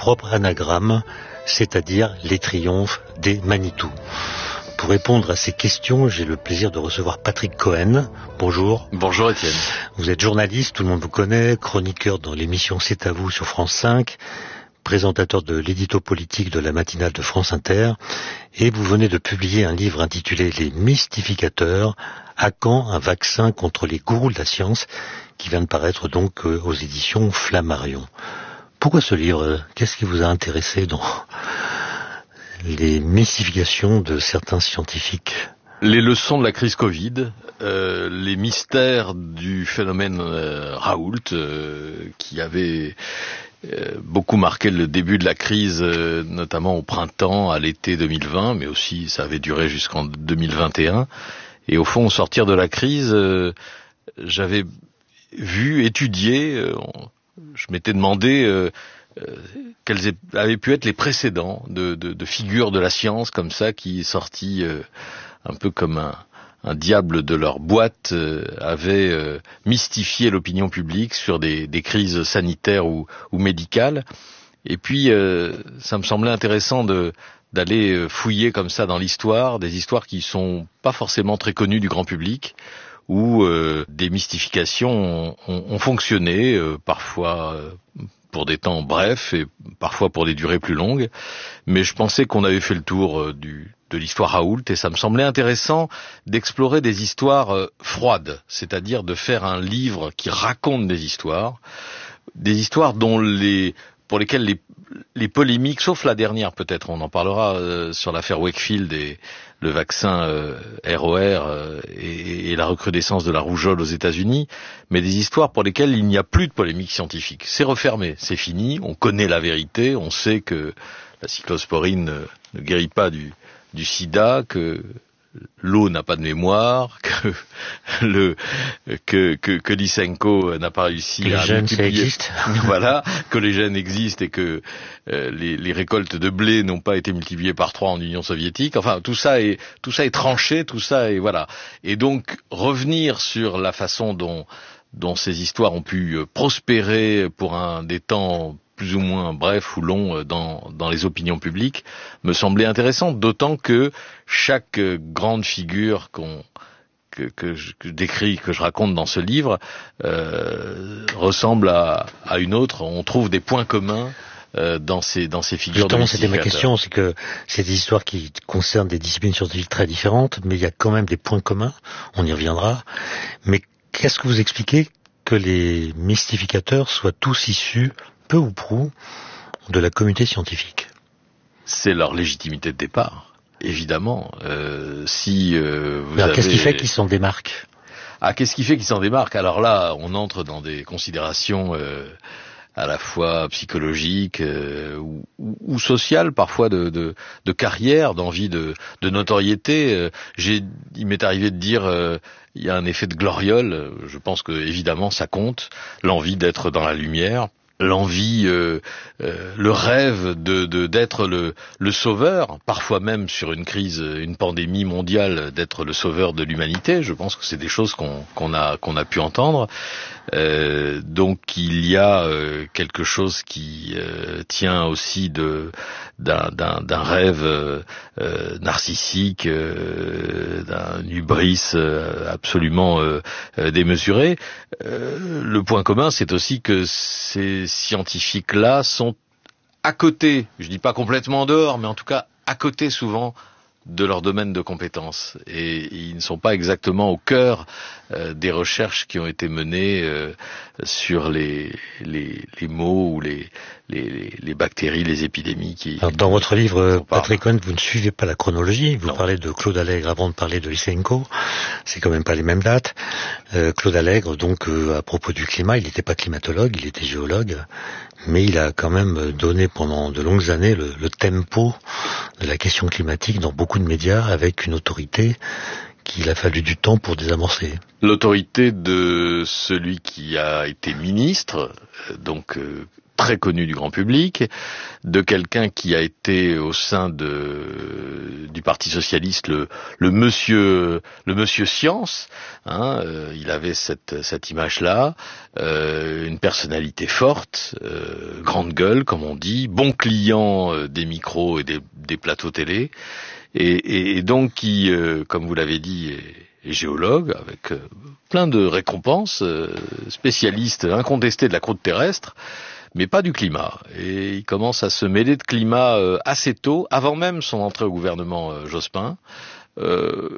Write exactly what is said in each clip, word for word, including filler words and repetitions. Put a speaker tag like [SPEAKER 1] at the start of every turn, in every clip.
[SPEAKER 1] propre anagramme, c'est-à-dire les triomphes des Manitou. Pour répondre à ces questions, j'ai le plaisir de recevoir Patrick Cohen. Bonjour.
[SPEAKER 2] Bonjour Étienne.
[SPEAKER 1] Vous êtes journaliste, tout le monde vous connaît, chroniqueur dans l'émission C'est à vous sur France cinq, présentateur de l'édito politique de la matinale de France Inter, et vous venez de publier un livre intitulé Les Mystificateurs, à quand un vaccin contre les gourous de la science, qui vient de paraître donc aux éditions Flammarion. Pourquoi ce livre? Qu'est-ce qui vous a intéressé dans les mystifications de certains scientifiques?
[SPEAKER 2] Les leçons de la crise Covid, euh, les mystères du phénomène euh, Raoult, euh, qui avait euh, beaucoup marqué le début de la crise, euh, notamment au printemps, à l'été deux mille vingt, mais aussi ça avait duré jusqu'en deux mille vingt et un. Et au fond, au sortir de la crise, euh, j'avais vu, étudié, euh, je m'étais demandé euh, euh, quels avaient pu être les précédents de, de, de figures de la science comme ça, qui est sorti euh, un peu comme un, un diable de leur boîte, euh, avait euh, mystifié l'opinion publique sur des, des crises sanitaires ou, ou médicales. Et puis, euh, ça me semblait intéressant de d'aller fouiller comme ça dans l'histoire, des histoires qui sont pas forcément très connues du grand public, où euh, des mystifications ont, ont, ont fonctionné, euh, parfois euh, pour des temps brefs et parfois pour des durées plus longues. Mais je pensais qu'on avait fait le tour euh, du, de l'histoire Raoult, et ça me semblait intéressant d'explorer des histoires euh, froides, c'est-à-dire de faire un livre qui raconte des histoires, des histoires dont les pour lesquelles les, les polémiques, sauf la dernière peut-être, on en parlera euh, sur l'affaire Wakefield et le vaccin euh, R O R euh, et, et la recrudescence de la rougeole aux États-Unis, mais des histoires pour lesquelles il n'y a plus de polémique scientifique. C'est refermé, c'est fini, on connaît la vérité, on sait que la cyclosporine ne, ne guérit pas du, du sida, que l'eau n'a pas de mémoire, que le que que, que Lysenko n'a pas réussi
[SPEAKER 1] que
[SPEAKER 2] à
[SPEAKER 1] les gènes,
[SPEAKER 2] multiplier.
[SPEAKER 1] Ça existe.
[SPEAKER 2] Voilà, que les gènes existent et que euh, les, les récoltes de blé n'ont pas été multipliées par trois en Union soviétique. Enfin, tout ça est tout ça est tranché, tout ça est voilà. Et donc revenir sur la façon dont dont ces histoires ont pu prospérer pour un des temps plus ou moins bref ou long dans, dans les opinions publiques, me semblait intéressant, d'autant que chaque grande figure qu'on, que, que, je, que je décris, que je raconte dans ce livre, euh, ressemble à, à une autre. On trouve des points communs euh, dans ces, dans ces figures.
[SPEAKER 1] Justement, c'était ma question, c'est que c'est des histoires qui concernent des disciplines scientifiques très différentes, mais il y a quand même des points communs, on y reviendra. Mais qu'est-ce que vous expliquez que les mystificateurs soient tous issus, peu ou prou, de la communauté scientifique?
[SPEAKER 2] C'est leur légitimité de départ, évidemment. Euh, si euh, vous
[SPEAKER 1] Alors,
[SPEAKER 2] avez...
[SPEAKER 1] qu'est-ce qui fait qu'ils s'en démarquent?
[SPEAKER 2] Ah, qu'est-ce qui fait qu'ils s'en démarquent? Alors là, on entre dans des considérations euh, à la fois psychologiques euh, ou, ou, ou sociales, parfois de, de, de carrière, d'envie de, de notoriété. Euh, j'ai, il m'est arrivé de dire, euh, il y a un effet de gloriole. Je pense que évidemment ça compte. L'envie d'être dans la lumière. L'envie, euh, euh, le rêve de, de d'être le, le sauveur, parfois même sur une crise, une pandémie mondiale, d'être le sauveur de l'humanité. Je pense que c'est des choses qu'on, qu'on a qu'on a pu entendre. Euh, donc il y a euh, quelque chose qui euh, tient aussi de d'un d'un, d'un rêve euh, euh, narcissique, euh, d'un hubris euh, absolument euh, euh, démesuré. Euh, le point commun, c'est aussi que ces scientifiques-là sont à côté, je dis pas complètement en dehors, mais en tout cas à côté souvent de leur domaine de compétences, et ils ne sont pas exactement au cœur euh, des recherches qui ont été menées euh, sur les, les, les maux ou les, les, les bactéries, les épidémies qui...
[SPEAKER 1] Alors, dans votre livre, Patrick Cohen, vous ne suivez pas la chronologie, vous
[SPEAKER 2] non.
[SPEAKER 1] parlez de Claude Allègre avant de parler de Lysenko, c'est quand même pas les mêmes dates. Euh, Claude Allègre, donc, euh, à propos du climat, il n'était pas climatologue, il était géologue, mais il a quand même donné pendant de longues années le, le tempo de la question climatique dans beaucoup de médias, avec une autorité qu'il a fallu du temps pour désamorcer.
[SPEAKER 2] L'autorité de celui qui a été ministre, donc euh, très connu du grand public, de quelqu'un qui a été au sein de, du Parti socialiste le, le monsieur, le monsieur science. Hein, euh, il avait cette, cette image-là, euh, une personnalité forte, euh, grande gueule, comme on dit, bon client euh, des micros et des, des plateaux télé, et, et, et donc qui, euh, comme vous l'avez dit, est, est géologue avec euh, plein de récompenses, euh, spécialiste incontesté de la croûte terrestre, mais pas du climat. Et il commence à se mêler de climat euh, assez tôt, avant même son entrée au gouvernement euh, Jospin. Euh,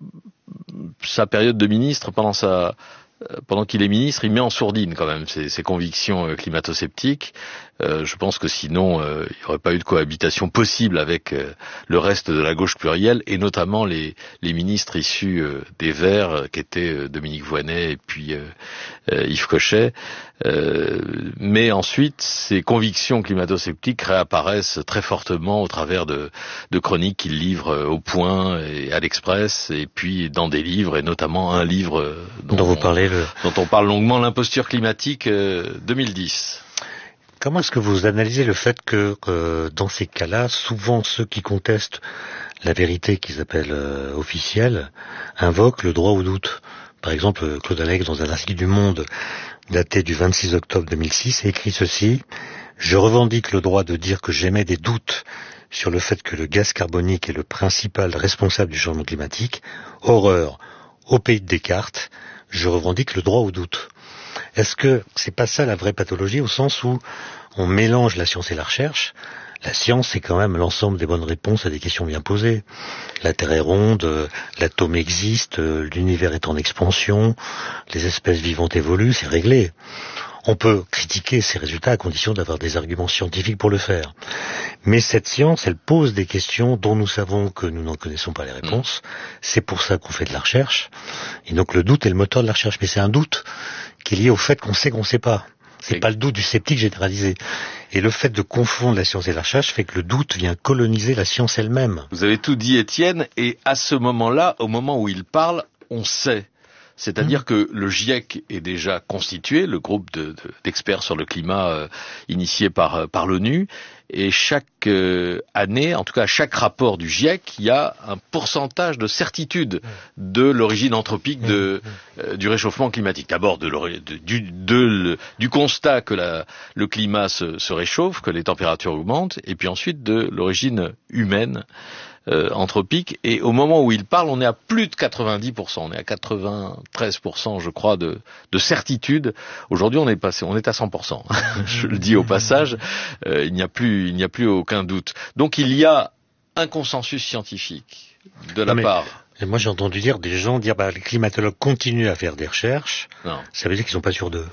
[SPEAKER 2] sa période de ministre, pendant sa pendant qu'il est ministre, il met en sourdine quand même ses, ses convictions euh, climato-sceptiques. Euh, je pense que sinon, euh, il n'y aurait pas eu de cohabitation possible avec euh, le reste de la gauche plurielle, et notamment les, les ministres issus euh, des Verts, euh, qui étaient euh, Dominique Voynet et puis euh, euh, Yves Cochet. Euh, mais ensuite, ces convictions climato-sceptiques réapparaissent très fortement au travers de, de chroniques qu'il livre euh, au Point et à l'Express, et puis dans des livres, et notamment un livre euh, dont,
[SPEAKER 1] dont vous
[SPEAKER 2] on,
[SPEAKER 1] parlez, le...
[SPEAKER 2] dont on parle longuement, L'imposture climatique euh, deux mille dix.
[SPEAKER 1] Comment est-ce que vous analysez le fait que, euh, dans ces cas-là, souvent ceux qui contestent la vérité qu'ils appellent euh, officielle invoquent le droit au doute? Par exemple, Claude Allègre, dans un article du Monde daté du vingt-six octobre deux mille six, a écrit ceci: « Je revendique le droit de dire que j'émets des doutes sur le fait que le gaz carbonique est le principal responsable du changement climatique. Horreur, au pays de Descartes, je revendique le droit au doute. » Est-ce que c'est pas ça la vraie pathologie, au sens où on mélange la science et la recherche? La science, c'est quand même l'ensemble des bonnes réponses à des questions bien posées. La Terre est ronde, l'atome existe, l'univers est en expansion, les espèces vivantes évoluent, c'est réglé. On peut critiquer ces résultats à condition d'avoir des arguments scientifiques pour le faire. Mais cette science, elle pose des questions dont nous savons que nous n'en connaissons pas les réponses. C'est pour ça qu'on fait de la recherche. Et donc le doute est le moteur de la recherche. Mais c'est un doute qui est lié au fait qu'on sait qu'on ne sait pas. C'est pas le doute du sceptique généralisé. Et le fait de confondre la science et la recherche fait que le doute vient coloniser la science elle-même.
[SPEAKER 2] Vous avez tout dit, Étienne, et à ce moment-là, au moment où il parle, on sait. C'est-à-dire mmh. que le GIEC est déjà constitué, le groupe de, de, d'experts sur le climat euh, initié par, par l'ONU, et chaque euh, année, en tout cas chaque rapport du GIEC, il y a un pourcentage de certitude de l'origine anthropique de, euh, du réchauffement climatique. D'abord de, de, du, de, le, du constat que la, le climat se, se réchauffe, que les températures augmentent, et puis ensuite de l'origine humaine. Euh, anthropique, et au moment où il parle, on est à plus de quatre-vingt-dix pour cent, on est à quatre-vingt-treize pour cent, je crois, de, de certitude. Aujourd'hui, on est passé, on est à cent pour cent. Je le dis au passage, euh, il n'y a plus, il n'y a plus aucun doute. Donc, il y a un consensus scientifique de la
[SPEAKER 1] mais,
[SPEAKER 2] part.
[SPEAKER 1] Et moi, j'ai entendu dire des gens dire, bah, les climatologues continuent à faire des recherches.
[SPEAKER 2] Non. Ça
[SPEAKER 1] veut dire qu'ils sont pas sûrs d'eux.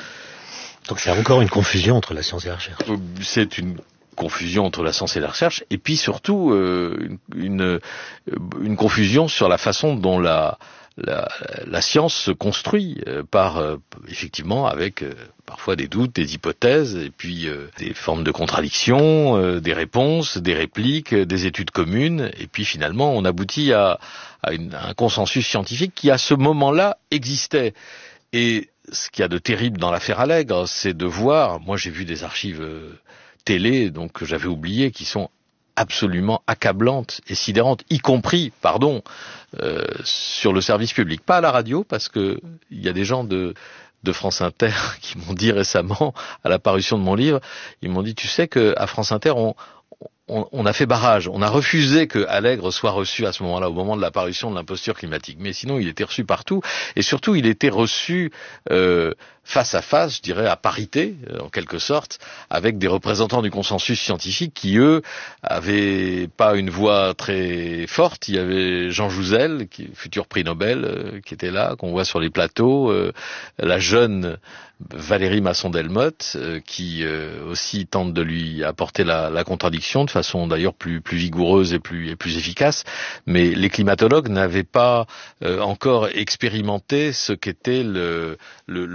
[SPEAKER 1] Donc, c'est encore une confusion entre la science et la recherche.
[SPEAKER 2] C'est une confusion entre la science et la recherche, et puis surtout euh, une, une confusion sur la façon dont la, la, la science se construit, euh, par euh, effectivement avec euh, parfois des doutes, des hypothèses, et puis euh, des formes de contradiction, euh, des réponses, des répliques, euh, des études communes, et puis finalement on aboutit à, à, une, à un consensus scientifique qui à ce moment-là existait. Et ce qu'il y a de terrible dans l'affaire Allègre, c'est de voir, moi j'ai vu des archives euh, télé, donc que j'avais oublié, qui sont absolument accablantes et sidérantes, y compris, pardon, euh, sur le service public, pas à la radio, parce que il y a des gens de de France Inter qui m'ont dit récemment, à la parution de mon livre, ils m'ont dit, tu sais que à France Inter, on On, on a fait barrage, on a refusé que Allègre soit reçu à ce moment-là, au moment de la parution de l'imposture climatique. Mais sinon, il était reçu partout, et surtout, il était reçu euh, face à face, je dirais à parité, euh, en quelque sorte, avec des représentants du consensus scientifique qui, eux, avaient pas une voix très forte. Il y avait Jean Jouzel, qui futur prix Nobel, euh, qui était là, qu'on voit sur les plateaux, euh, la jeune Valérie Masson-Delmotte, euh, qui euh, aussi tente de lui apporter la, la contradiction, de façon d'ailleurs plus, plus vigoureuse et plus, et plus efficace. Mais les climatologues n'avaient pas euh, encore expérimenté ce qu'était le, le, le débat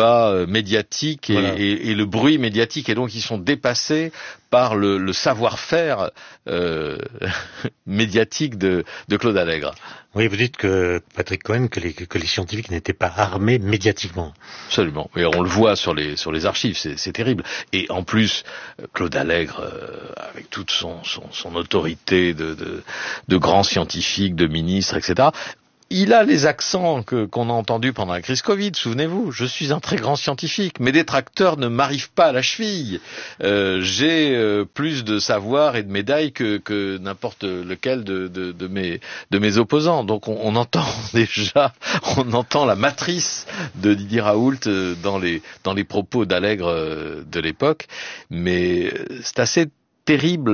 [SPEAKER 2] débat euh, médiatique et, voilà. et, et le bruit médiatique, et donc ils sont dépassés par le, le savoir-faire euh, médiatique de, de Claude Allègre.
[SPEAKER 1] Oui, vous dites que, Patrick Cohen, que les, que les scientifiques n'étaient pas armés médiatiquement.
[SPEAKER 2] Absolument. Et on le voit sur les, sur les archives, c'est, c'est terrible. Et en plus, Claude Allègre, euh, avec toute son, son, son autorité de, de, de grand scientifique, de ministre, et cetera, il a les accents que, qu'on a entendus pendant la crise Covid, souvenez-vous. Je suis un très grand scientifique. Mes détracteurs ne m'arrivent pas à la cheville. Euh, j'ai euh, plus de savoir et de médailles que, que n'importe lequel de, de, de, mes, de mes opposants. Donc on, on entend déjà, on entend la matrice de Didier Raoult dans les, dans les propos d'Allègre de l'époque. Mais c'est assez terrible.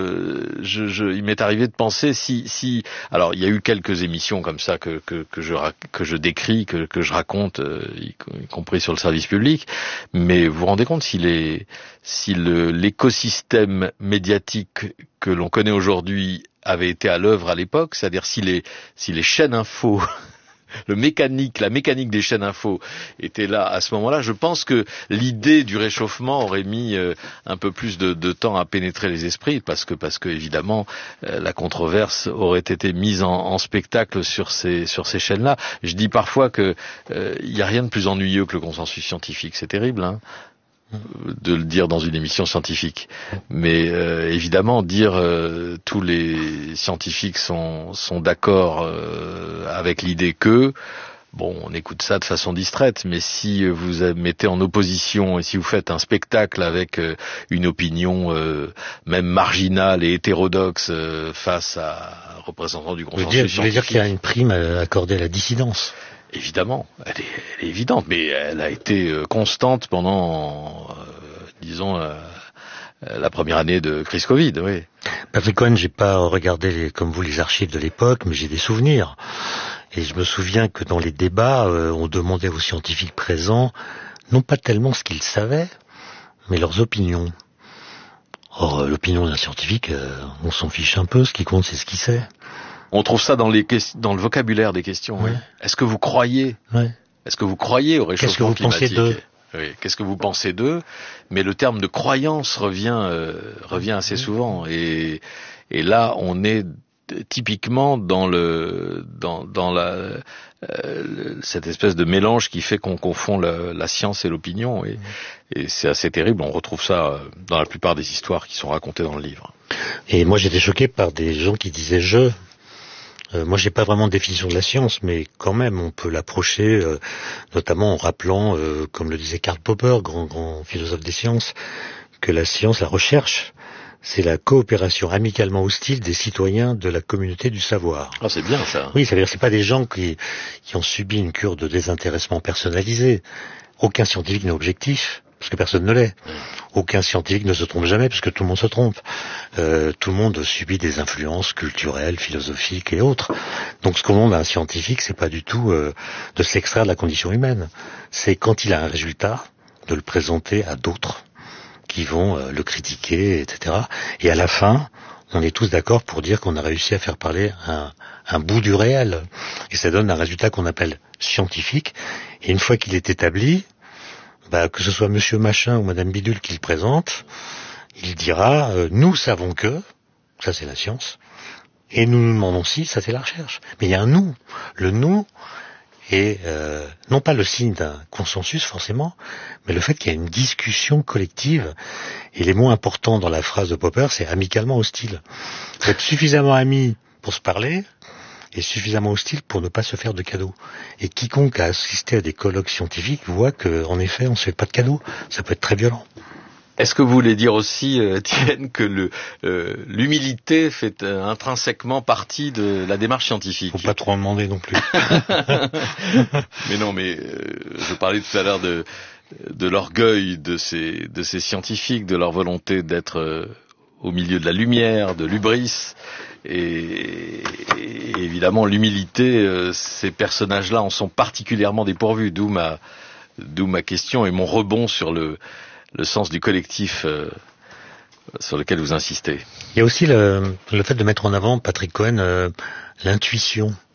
[SPEAKER 2] Je, je, il m'est arrivé de penser si, si, alors il y a eu quelques émissions comme ça que que, que je que je décris, que que je raconte, y, y compris sur le service public. Mais vous vous rendez compte si les si le, l'écosystème médiatique que l'on connaît aujourd'hui avait été à l'œuvre à l'époque, c'est-à-dire si les si les chaînes info le mécanique, la mécanique des chaînes info était là à ce moment-là, je pense que l'idée du réchauffement aurait mis euh, un peu plus de, de temps à pénétrer les esprits, parce que, parce que évidemment, euh, la controverse aurait été mise en, en spectacle sur ces, sur ces chaînes-là. Je dis parfois que euh, il n'y a rien de plus ennuyeux que le consensus scientifique. C'est terrible, hein, de le dire dans une émission scientifique, mais euh, évidemment dire euh, tous les scientifiques sont sont d'accord euh, avec l'idée que, bon, on écoute ça de façon distraite, mais si vous mettez en opposition et si vous faites un spectacle avec euh, une opinion euh, même marginale et hétérodoxe euh, face à un représentant du consensus scientifique,
[SPEAKER 1] vous voulez dire qu'il y a une prime accordée à la dissidence?
[SPEAKER 2] Évidemment, elle est, elle est évidente, mais elle a été constante pendant, euh, disons, euh, la première année de crise Covid, oui.
[SPEAKER 1] Patrick Cohen, j'ai pas regardé les, comme vous les archives de l'époque, mais j'ai des souvenirs. Et je me souviens que dans les débats, euh, on demandait aux scientifiques présents, non pas tellement ce qu'ils savaient, mais leurs opinions. Or, euh, l'opinion d'un scientifique, euh, on s'en fiche un peu, ce qui compte, c'est ce qu'il sait.
[SPEAKER 2] On trouve ça dans, les, dans le vocabulaire des questions.
[SPEAKER 1] Oui.
[SPEAKER 2] Oui. Est-ce que vous croyez
[SPEAKER 1] oui.
[SPEAKER 2] Est-ce que vous croyez au réchauffement climatique?
[SPEAKER 1] Qu'est-ce que vous pensez d'eux?
[SPEAKER 2] Oui. Qu'est-ce que vous pensez d'eux? Mais le terme de croyance revient euh, revient assez souvent. Et, et là, on est typiquement dans le dans dans la euh, cette espèce de mélange qui fait qu'on confond la, la science et l'opinion. Et, et c'est assez terrible. On retrouve ça dans la plupart des histoires qui sont racontées dans le livre.
[SPEAKER 1] Et moi, j'étais choqué par des gens qui disaient je. Euh, moi, j'ai pas vraiment de définition de la science, mais quand même, on peut l'approcher, euh, notamment en rappelant, euh, comme le disait Karl Popper, grand grand philosophe des sciences, que la science, la recherche, c'est la coopération amicalement hostile des citoyens de la communauté du savoir.
[SPEAKER 2] Ah, c'est bien ça.
[SPEAKER 1] Oui, ça veut dire que c'est pas des gens qui qui ont subi une cure de désintéressement personnalisé. Aucun scientifique n'est objectif, parce que personne ne l'est. Aucun scientifique ne se trompe jamais, parce que tout le monde se trompe. Euh, tout le monde subit des influences culturelles, philosophiques et autres. Donc ce qu'on demande à un scientifique, c'est pas du tout euh, de s'extraire de la condition humaine. C'est quand il a un résultat, de le présenter à d'autres qui vont euh, le critiquer, et cetera. Et à la fin, on est tous d'accord pour dire qu'on a réussi à faire parler un, un bout du réel. Et ça donne un résultat qu'on appelle scientifique. Et une fois qu'il est établi, bah, que ce soit Monsieur Machin ou Madame Bidule qui le présente, il dira euh, nous savons que, ça c'est la science, et nous nous demandons si, ça c'est la recherche. Mais il y a un nous. Le nous est euh, non pas le signe d'un consensus forcément, mais le fait qu'il y a une discussion collective. Et les mots importants dans la phrase de Popper, c'est amicalement hostile. Il faut être suffisamment amis pour se parler, et suffisamment hostile pour ne pas se faire de cadeaux. Et quiconque a assisté à des colloques scientifiques voit qu'en effet, on se fait pas de cadeaux. Ça peut être très violent.
[SPEAKER 2] Est-ce que vous voulez dire aussi, euh, Étienne, que le, euh, l'humilité fait euh, intrinsèquement partie de la démarche scientifique?
[SPEAKER 1] Faut pas trop en demander non plus.
[SPEAKER 2] Mais non, mais euh, je parlais tout à l'heure de, de l'orgueil de ces, de ces scientifiques, de leur volonté d'être euh, au milieu de la lumière, de l'hubris. Et, et évidemment, l'humilité, euh, ces personnages-là en sont particulièrement dépourvus, d'où ma, d'où ma question et mon rebond sur le, le sens du collectif euh, sur lequel vous insistez.
[SPEAKER 1] Il y a aussi le, le fait de mettre en avant, Patrick Cohen, euh, l'intuition.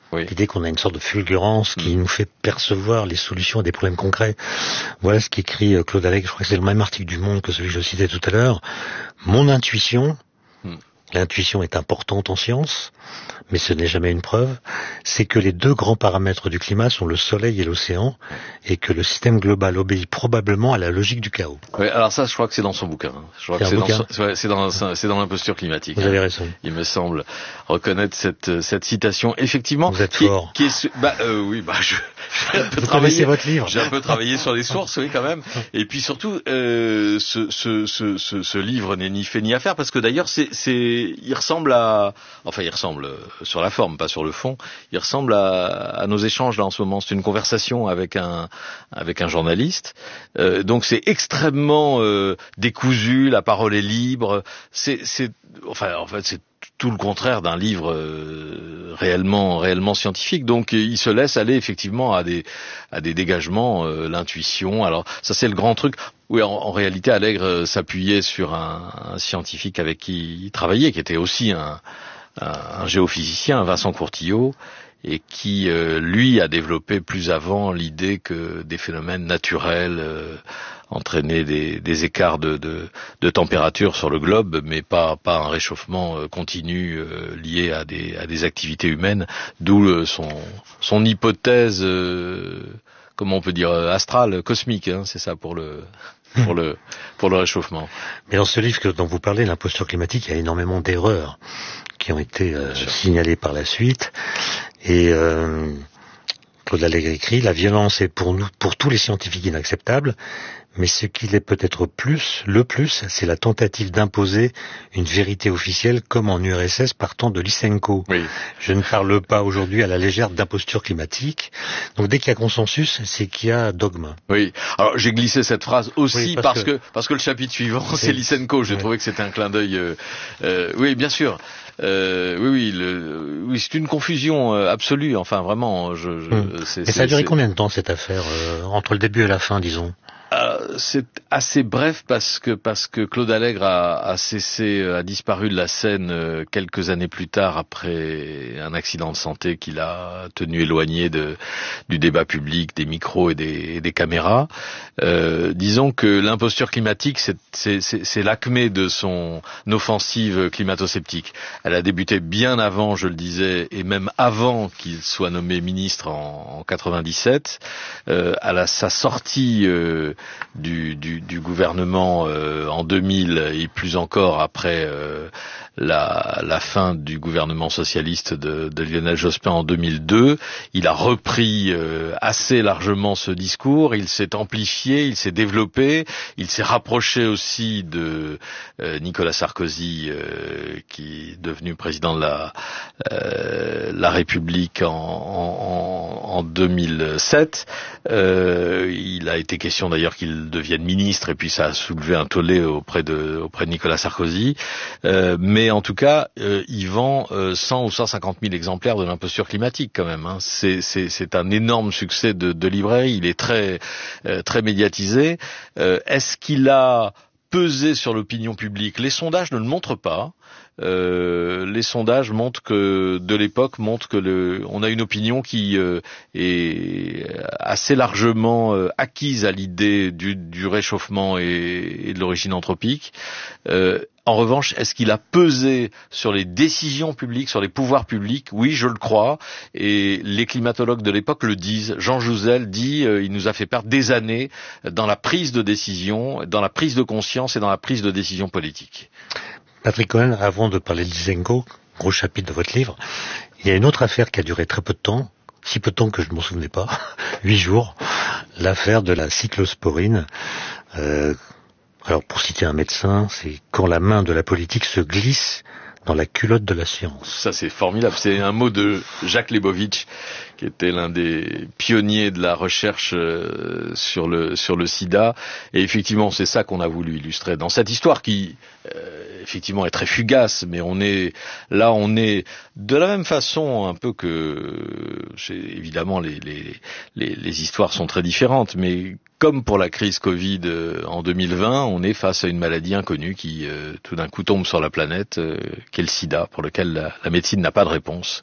[SPEAKER 2] Oui.
[SPEAKER 1] L'idée qu'on a une sorte de fulgurance qui mmh. nous fait percevoir les solutions à des problèmes concrets. Voilà ce qu'écrit Claude Allègre, je crois que c'est le même article du Monde que celui que je citais tout à l'heure. Mon intuition, mmh. l'intuition est importante en science, mais ce n'est jamais une preuve, c'est que les deux grands paramètres du climat sont le soleil et l'océan, et que le système global obéit probablement à la logique du chaos.
[SPEAKER 2] Oui, alors ça, je crois que c'est dans son bouquin. Je crois
[SPEAKER 1] c'est
[SPEAKER 2] que c'est,
[SPEAKER 1] bouquin.
[SPEAKER 2] Dans son, ouais, c'est dans, c'est dans l'imposture climatique.
[SPEAKER 1] Vous avez raison.
[SPEAKER 2] Il me semble reconnaître cette, cette citation. Effectivement.
[SPEAKER 1] Vous êtes
[SPEAKER 2] qui,
[SPEAKER 1] fort.
[SPEAKER 2] Qui est, bah, euh, oui, bah, je, j'ai un peu
[SPEAKER 1] Vous
[SPEAKER 2] travaillé.
[SPEAKER 1] votre livre.
[SPEAKER 2] J'ai un peu travaillé sur les sources, oui, quand même. Et puis surtout, euh, ce, ce, ce, ce, ce livre n'est ni fait ni à faire, parce que d'ailleurs, c'est, c'est, il ressemble à, enfin, il ressemble sur la forme, pas sur le fond. Il ressemble à, à nos échanges là en ce moment. C'est une conversation avec un, avec un journaliste. Euh, donc c'est extrêmement euh, décousu. La parole est libre. C'est, c'est, enfin, en fait, c'est tout le contraire d'un livre euh, réellement, réellement scientifique. Donc, il se laisse aller effectivement à des, à des dégagements, euh, l'intuition. Alors, ça c'est le grand truc. Oui, en, en réalité, Allègre s'appuyait sur un, un scientifique avec qui il travaillait, qui était aussi un, un, un géophysicien, Vincent Courtillot, et qui, euh, lui, a développé plus avant l'idée que des phénomènes naturels euh, entraînaient des, des écarts de, de, de température sur le globe, mais pas, pas un réchauffement euh, continu euh, lié à des, à des activités humaines, d'où euh, son, son hypothèse, euh, comment on peut dire, astrale, cosmique, hein, c'est ça pour le... pour le pour le réchauffement.
[SPEAKER 1] Mais dans ce livre que, dont vous parlez, l'imposture climatique, il y a énormément d'erreurs qui ont été euh, signalées par la suite. Et euh, Claude Allègre écrit: la violence est pour nous, pour tous les scientifiques, inacceptable. Mais ce qu'il est peut-être plus, le plus, c'est la tentative d'imposer une vérité officielle comme en U R S S partant de Lysenko.
[SPEAKER 2] Oui.
[SPEAKER 1] Je ne parle pas aujourd'hui à la légère d'imposture climatique. Donc dès qu'il y a consensus, c'est qu'il y a dogme.
[SPEAKER 2] Oui. Alors j'ai glissé cette phrase aussi
[SPEAKER 1] oui, parce,
[SPEAKER 2] parce
[SPEAKER 1] que...
[SPEAKER 2] que parce que le chapitre suivant c'est, c'est Lysenko. J'ai ouais. trouvé que c'était un clin d'œil. Euh, euh, oui, bien sûr. Euh, oui, oui, le, oui, c'est une confusion euh, absolue. Enfin, vraiment. Je, je,
[SPEAKER 1] hum.
[SPEAKER 2] c'est,
[SPEAKER 1] Et
[SPEAKER 2] c'est,
[SPEAKER 1] ça a duré
[SPEAKER 2] c'est...
[SPEAKER 1] combien de temps cette affaire euh, entre le début et la fin, disons?
[SPEAKER 2] Euh, c'est assez bref parce que parce que Claude Allègre a, a cessé, a disparu de la scène euh, quelques années plus tard après un accident de santé qui l'a tenu éloigné de, du débat public, des micros et des, et des caméras. Euh, disons que l'imposture climatique, c'est, c'est, c'est, c'est l'acmé de son offensive climato-sceptique. Elle a débuté bien avant, je le disais, et même avant qu'il soit nommé ministre en, en quatre-vingt-dix-sept. Euh, à la, sa sortie euh, Du, du, du gouvernement euh, en deux mille et plus encore après euh, la, la fin du gouvernement socialiste de, de Lionel Jospin en deux mille deux, il a repris euh, assez largement ce discours, il s'est amplifié, il s'est développé, il s'est rapproché aussi de euh, Nicolas Sarkozy euh, qui est devenu président de la, euh, la République en, en, en deux mille sept. Euh, il a été question d'ailleurs qu'il devienne ministre et puis ça a soulevé un tollé auprès de, auprès de Nicolas Sarkozy. Euh, mais en tout cas, euh, il vend euh, cent ou cent cinquante mille exemplaires de l'imposture climatique quand même. Hein. C'est, c'est, c'est un énorme succès de, de librairie. Il est très, euh, très médiatisé. Euh, est-ce qu'il a pesé sur l'opinion publique? Les sondages ne le montrent pas. Euh, les sondages montrent que de l'époque montrent que le, on a une opinion qui euh, est assez largement euh, acquise à l'idée du, du réchauffement et, et de l'origine anthropique. Euh, en revanche, est-ce qu'il a pesé sur les décisions publiques, sur les pouvoirs publics? Oui, je le crois. Et les climatologues de l'époque le disent. Jean Jouzel dit, euh, il nous a fait perdre des années dans la prise de décision, dans la prise de conscience et dans la prise de décision politique.
[SPEAKER 1] Patrick Cohen, avant de parler de Lysenko, gros chapitre de votre livre, il y a une autre affaire qui a duré très peu de temps, si peu de temps que je ne m'en souvenais pas, huit jours, l'affaire de la cyclosporine. Euh, alors pour citer un médecin, c'est quand la main de la politique se glisse dans la culotte de la science.
[SPEAKER 2] Ça c'est formidable, c'est un mot de Jacques Lebovitch qui était l'un des pionniers de la recherche euh, sur le sur le sida. Et effectivement, c'est ça qu'on a voulu illustrer dans cette histoire qui, euh, effectivement, est très fugace. Mais on est là, on est de la même façon, un peu que, évidemment, les les les, les histoires sont très différentes, mais comme pour la crise Covid euh, en deux mille vingt, on est face à une maladie inconnue qui euh, tout d'un coup tombe sur la planète, euh, qui est le sida, pour lequel la, la médecine n'a pas de réponse,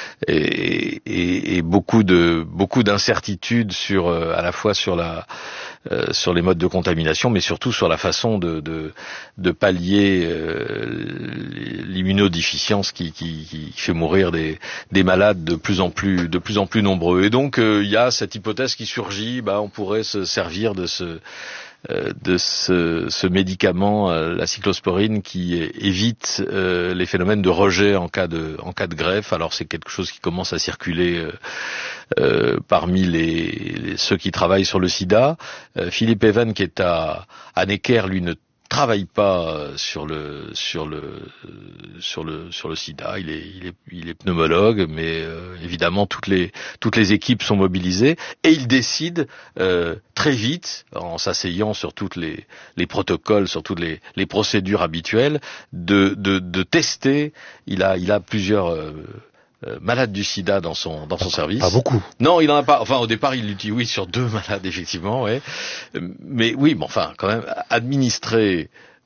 [SPEAKER 2] et, et, et beaucoup de beaucoup d'incertitudes sur euh, à la fois sur la euh, sur les modes de contamination, mais surtout sur la façon de de, de pallier euh, l'immunodéficience qui, qui, qui fait mourir des des malades de plus en plus de plus en plus nombreux. Et donc il euh, y a cette hypothèse qui surgit, bah on pourrait se servir de ce euh, de ce, ce médicament, euh, la cyclosporine, qui évite euh, les phénomènes de rejet en cas de en cas de greffe. Alors c'est quelque chose qui commence à circuler euh, euh, parmi les, les ceux qui travaillent sur le sida. Euh, Philippe Even, qui est à à Necker, lui ne travaille pas sur le sur le sur le sur le sida. Il est il est il est pneumologue, mais euh, évidemment toutes les toutes les équipes sont mobilisées et il décide euh, très vite, en s'asseyant sur toutes les les protocoles, sur toutes les les procédures habituelles, de de de tester. Il a il a plusieurs euh, Euh, malade du sida dans son dans son service.
[SPEAKER 1] Pas beaucoup.
[SPEAKER 2] Non, il en a pas. Enfin, au départ, il dit oui sur deux malades, effectivement, ouais. Mais oui, mais enfin, quand même, administrer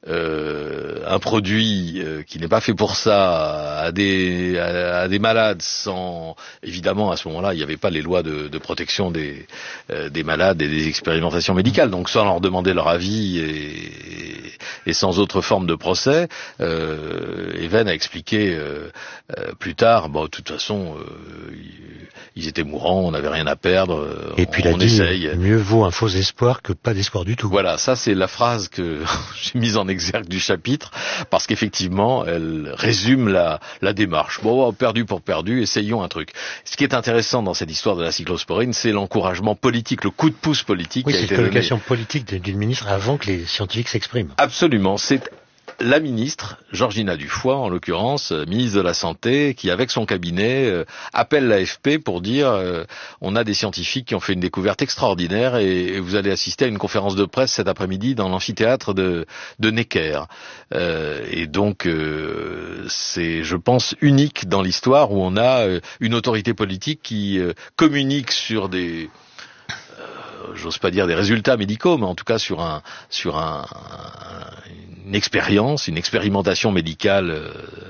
[SPEAKER 2] euh, un produit euh, qui n'est pas fait pour ça à des à, à des malades, sans, évidemment, à ce moment-là, il n'y avait pas les lois de, de protection des euh, des malades et des expérimentations médicales, donc sans leur demander leur avis et, et sans autre forme de procès. Euh, Even a expliqué euh, euh, plus tard, bon, de toute façon, euh, ils étaient mourants, on n'avait rien à perdre. Euh,
[SPEAKER 1] et puis
[SPEAKER 2] on,
[SPEAKER 1] il a
[SPEAKER 2] on
[SPEAKER 1] dit,
[SPEAKER 2] essaye.
[SPEAKER 1] Mieux vaut un faux espoir que pas d'espoir du tout.
[SPEAKER 2] Voilà, ça c'est la phrase que j'ai mise en exergue du chapitre, parce qu'effectivement, elle résume la, la démarche. Bon, perdu pour perdu, essayons un truc. Ce qui est intéressant dans cette histoire de la cyclosporine, c'est l'encouragement politique, le coup de pouce politique
[SPEAKER 1] oui,
[SPEAKER 2] qui a été donné.
[SPEAKER 1] Oui, c'est une communication politique d'une ministre avant que les scientifiques s'expriment.
[SPEAKER 2] Absolument, c'est la ministre, Georgina Dufoy en l'occurrence, ministre de la Santé, qui avec son cabinet euh, appelle l'A F P pour dire euh, on a des scientifiques qui ont fait une découverte extraordinaire et, et vous allez assister à une conférence de presse cet après-midi dans l'amphithéâtre de, de Necker. Euh, et donc euh, c'est, je pense, unique dans l'histoire où on a euh, une autorité politique qui euh, communique sur des... j'ose pas dire des résultats médicaux, mais en tout cas sur un sur un, une expérience, une expérimentation médicale euh,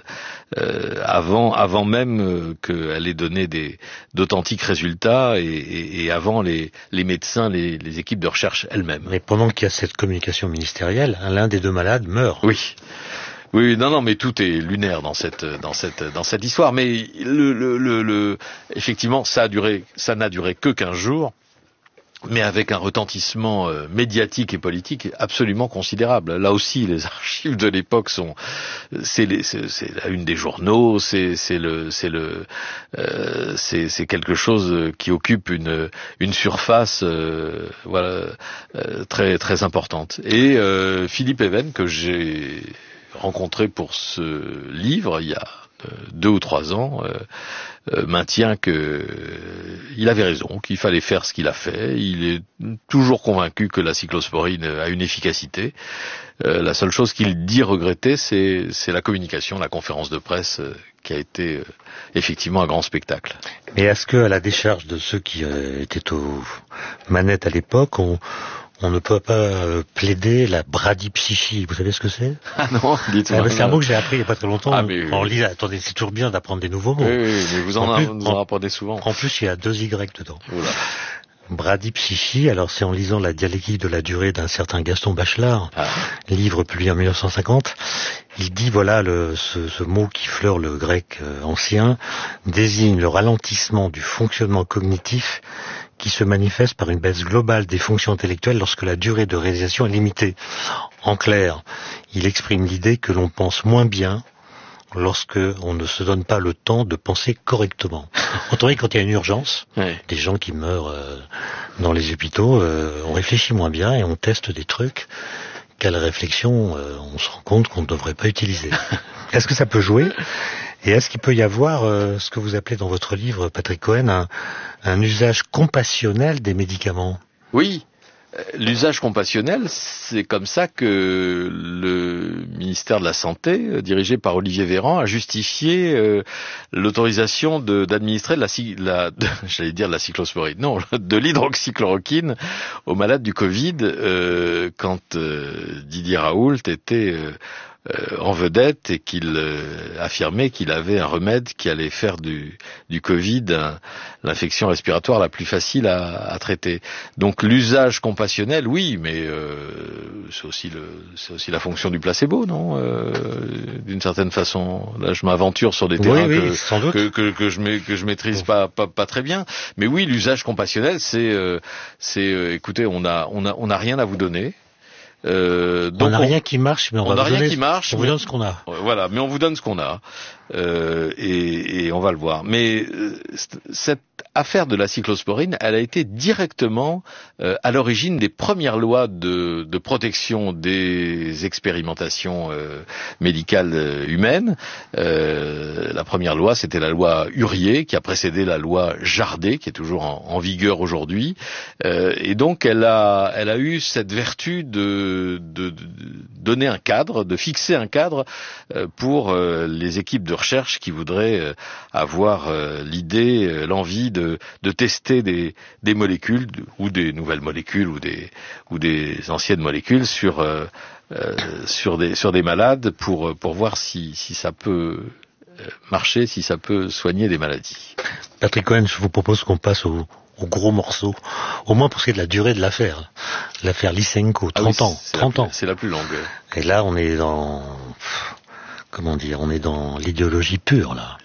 [SPEAKER 2] euh, avant avant même euh, qu'elle ait donné des d'authentiques résultats et, et, et avant les les médecins, les, les équipes de recherche elles-mêmes.
[SPEAKER 1] Mais pendant qu'il y a cette communication ministérielle, l'un des deux malades meurt.
[SPEAKER 2] Oui. Oui, non, non, mais tout est lunaire dans cette, dans cette, dans cette histoire. Mais le, le, le, le effectivement, ça a duré, ça n'a duré que quinze jours. Mais avec un retentissement euh, médiatique et politique absolument considérable. Là aussi, les archives de l'époque sont, c'est, les, c'est, c'est la une des journaux, c'est, c'est le, c'est le, euh, c'est, c'est quelque chose qui occupe une, une surface, euh, voilà, euh, très, très importante. Et euh, Philippe Even, que j'ai rencontré pour ce livre il y a euh, deux ou trois ans, euh, Euh, maintient que euh, il avait raison, qu'il fallait faire ce qu'il a fait. Il est toujours convaincu que la cyclosporine a une efficacité. Euh, la seule chose qu'il dit regretter, c'est, c'est la communication, la conférence de presse euh, qui a été euh, effectivement un grand spectacle.
[SPEAKER 1] Mais est-ce que, à la décharge de ceux qui euh, étaient aux manettes à l'époque, on On ne peut pas euh, plaider la bradypsychie. Vous savez ce que c'est?
[SPEAKER 2] Ah non, dites-moi.
[SPEAKER 1] Ah, c'est un mot que j'ai appris il n'y a pas très longtemps.
[SPEAKER 2] Ah, mais,
[SPEAKER 1] on lit, attendez, c'est toujours bien d'apprendre des nouveaux mots.
[SPEAKER 2] Oui, oui, mais vous en,
[SPEAKER 1] en,
[SPEAKER 2] a,
[SPEAKER 1] plus,
[SPEAKER 2] vous en apprenez souvent.
[SPEAKER 1] En plus, il y a deux Y dedans.
[SPEAKER 2] Oula.
[SPEAKER 1] Bradypsychie, alors c'est en lisant la dialectique de la durée d'un certain Gaston Bachelard,
[SPEAKER 2] ah.
[SPEAKER 1] livre publié en mille neuf cent cinquante. Il dit, voilà, le, ce, ce mot qui fleure le grec euh, ancien, désigne le ralentissement du fonctionnement cognitif qui se manifeste par une baisse globale des fonctions intellectuelles lorsque la durée de réalisation est limitée. En clair, il exprime l'idée que l'on pense moins bien lorsque on ne se donne pas le temps de penser correctement. Autrement dit, quand il y a une urgence,
[SPEAKER 2] oui.
[SPEAKER 1] Des gens qui meurent euh, dans les hôpitaux, euh, on réfléchit moins bien et on teste des trucs qu'à la réflexion, euh, on se rend compte qu'on ne devrait pas utiliser. Est-ce que ça peut jouer ? Et est-ce qu'il peut y avoir euh, ce que vous appelez dans votre livre, Patrick Cohen, un, un usage compassionnel des médicaments ?
[SPEAKER 2] Oui. L'usage compassionnel, c'est comme ça que le ministère de la Santé, dirigé par Olivier Véran, a justifié euh, l'autorisation de, d'administrer de la, la de, j'allais dire de la cyclosporine, non, de l'hydroxychloroquine aux malades du Covid, euh, quand euh, Didier Raoult était euh, euh, en vedette et qu'il euh, affirmait qu'il avait un remède qui allait faire du, du Covid un, l'infection respiratoire la plus facile à, à traiter. Donc l'usage compassionnel, oui, mais euh, c'est aussi le, c'est aussi la fonction du placebo, non euh, d'une certaine façon. Là, je m'aventure sur des terrains
[SPEAKER 1] oui,
[SPEAKER 2] que,
[SPEAKER 1] oui, sans doute.
[SPEAKER 2] que, que, que je que je maîtrise pas, pas pas très bien. Mais oui, l'usage compassionnel, c'est euh, c'est euh, écoutez, on a on a on a rien à vous donner.
[SPEAKER 1] Euh, donc on n'a rien qui marche, mais on,
[SPEAKER 2] on
[SPEAKER 1] va
[SPEAKER 2] n'a
[SPEAKER 1] vous
[SPEAKER 2] rien
[SPEAKER 1] donner,
[SPEAKER 2] qui marche.
[SPEAKER 1] On vous donne ce qu'on a.
[SPEAKER 2] Voilà, mais on vous donne ce qu'on a euh, et, et on va le voir. Mais euh, cette affaire de la cyclosporine, elle a été directement euh, à l'origine des premières lois de, de protection des expérimentations euh, médicales euh, humaines. Euh, la première loi, c'était la loi Hurier, qui a précédé la loi Jardé, qui est toujours en, en vigueur aujourd'hui. Euh, et donc, elle a, elle a eu cette vertu de, de, de donner un cadre, de fixer un cadre euh, pour euh, les équipes de recherche qui voudraient euh, avoir euh, l'idée, euh, l'envie de de tester des, des molécules ou des nouvelles molécules ou des ou des anciennes molécules sur euh, euh, sur des sur des malades pour pour voir si si ça peut marcher, si ça peut soigner des maladies.
[SPEAKER 1] Patrick Cohen, je vous propose qu'on passe au au gros morceau, au moins pour ce qui est de la durée de l'affaire. L'affaire Lysenko, trente
[SPEAKER 2] ah oui,
[SPEAKER 1] ans, trente ans.
[SPEAKER 2] C'est la plus longue.
[SPEAKER 1] Et là, on est dans, comment dire, on est dans l'idéologie pure, là.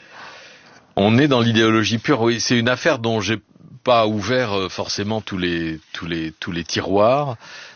[SPEAKER 2] On est dans l'idéologie pure, oui. C'est une affaire dont j'ai pas ouvert euh, forcément tous les tous les tous les tiroirs.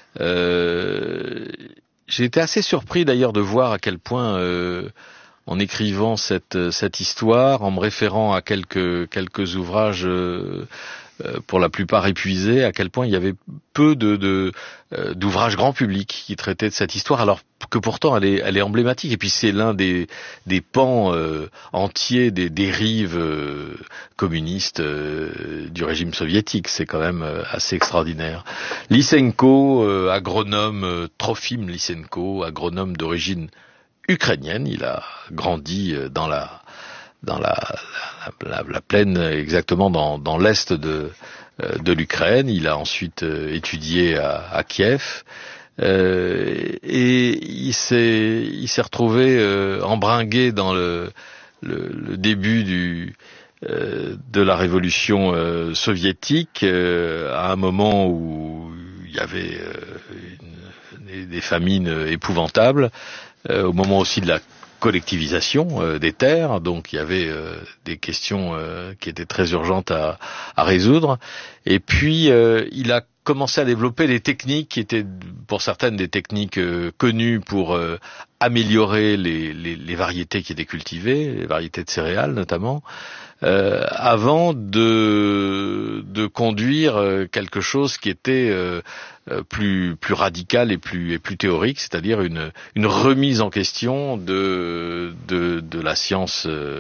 [SPEAKER 2] Euh, j'ai été assez surpris d'ailleurs de voir à quel point, euh, en écrivant cette cette histoire, en me référant à quelques quelques ouvrages euh, pour la plupart épuisés, à quel point il y avait peu de, de euh, d'ouvrages grand public qui traitaient de cette histoire, alors que pourtant elle est, elle est emblématique. Et puis c'est l'un des, des pans euh, entiers des dérives euh, communistes euh, du régime soviétique. C'est quand même euh, assez extraordinaire. Lysenko, euh, agronome, euh, Trofim Lysenko, agronome d'origine ukrainienne, il a grandi euh, dans la dans la, la, la, la plaine, exactement dans, dans l'est de, de l'Ukraine. Il a ensuite étudié à, à Kiev euh, et il s'est, il s'est retrouvé euh, embringué dans le, le, le début du, euh, de la révolution euh, soviétique, euh, à un moment où il y avait euh, une, des, des famines épouvantables, euh, au moment aussi de la collectivisation euh, des terres, donc il y avait euh, des questions euh, qui étaient très urgentes à, à résoudre. Et puis euh, il a commencé à développer des techniques qui étaient, pour certaines, des techniques euh, connues pour euh, améliorer les, les, les variétés qui étaient cultivées, les variétés de céréales notamment, euh, avant de, de conduire euh, quelque chose qui était euh, plus plus radical et plus et plus théorique, c'est-à-dire une une remise en question de de de la science euh,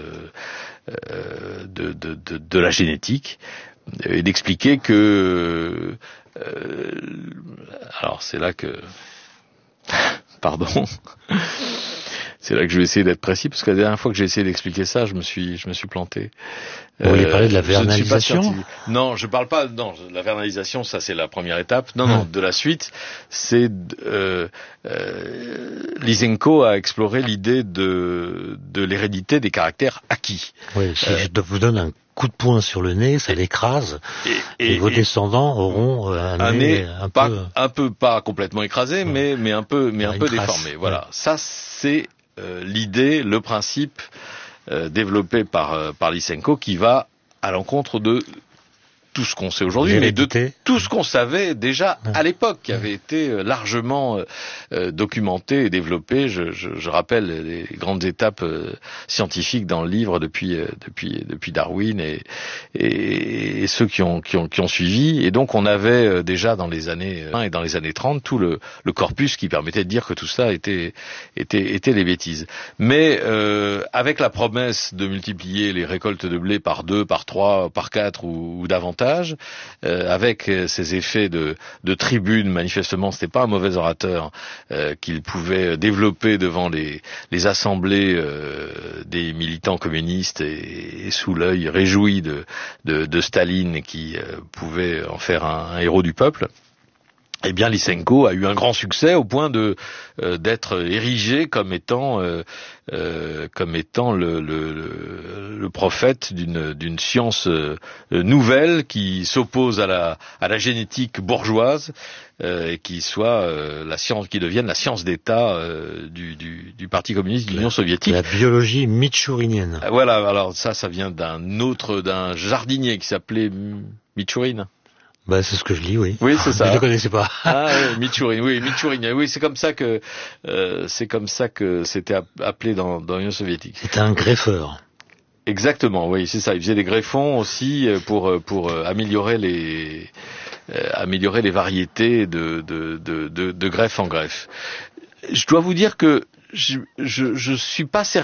[SPEAKER 2] de, de de de la génétique, et d'expliquer que euh, alors c'est là que pardon c'est là que je vais essayer d'être précis, parce que la dernière fois que j'ai essayé d'expliquer ça, je me suis je me suis planté.
[SPEAKER 1] Vous voulez parler de la vernalisation ?
[SPEAKER 2] Je non, je parle pas. Non, la vernalisation, ça c'est la première étape. Non, non, de la suite, c'est euh, euh, Lysenko a exploré l'idée de de l'hérédité des caractères acquis.
[SPEAKER 1] Oui, si euh, je vous donne un coup de poing sur le nez, ça l'écrase, et, et, et vos et descendants auront un, un nez, nez un
[SPEAKER 2] pas,
[SPEAKER 1] peu,
[SPEAKER 2] un peu pas complètement écrasé, ouais. mais mais un peu mais un peu
[SPEAKER 1] trace,
[SPEAKER 2] déformé. Voilà,
[SPEAKER 1] ouais.
[SPEAKER 2] Ça c'est euh, l'idée, le principe euh, développé par euh, par Lysenko, qui va à l'encontre de tout ce qu'on sait aujourd'hui, mais de tout ce qu'on savait déjà à l'époque, qui avait été largement euh, documenté et développé. Je, je, je rappelle les grandes étapes euh, scientifiques dans le livre depuis euh, depuis depuis Darwin et, et, et ceux qui ont, qui ont qui ont suivi. Et donc on avait euh, déjà dans les années vingt et dans les années trente tout le, le corpus qui permettait de dire que tout ça était était était des bêtises. Mais euh, avec la promesse de multiplier les récoltes de blé par deux, par trois, par quatre ou, ou davantage. Euh, avec ces effets de, de tribune, manifestement, c'était pas un mauvais orateur euh, qu'il pouvait développer devant les, les assemblées euh, des militants communistes et, et sous l'œil réjoui de, de, de Staline qui euh, pouvait en faire un, un héros du peuple. Eh bien, Lysenko a eu un grand succès au point de euh, d'être érigé comme étant euh, euh, comme étant le, le, le, le prophète d'une d'une science euh, nouvelle qui s'oppose à la à la génétique bourgeoise euh, et qui soit euh, la science qui devienne la science d'État euh, du, du du Parti communiste de l'Union soviétique.
[SPEAKER 1] La biologie mitchourinienne.
[SPEAKER 2] Voilà. Alors ça, ça vient d'un autre d'un jardinier qui s'appelait Mitchourine.
[SPEAKER 1] Bah, c'est ce que je lis, oui.
[SPEAKER 2] Oui, c'est ça.
[SPEAKER 1] Je ne connaissais pas.
[SPEAKER 2] Ah, oui, Mitchourine, oui, Mitchourine. Oui, c'est comme ça que, euh, c'est comme ça que c'était appelé dans, dans l'Union soviétique.
[SPEAKER 1] C'était un greffeur.
[SPEAKER 2] Exactement, oui, c'est ça. Il faisait des greffons aussi pour, pour améliorer les, euh, améliorer les variétés de, de, de, de, de greffe en greffe. Je dois vous dire que je, je, je suis pas certain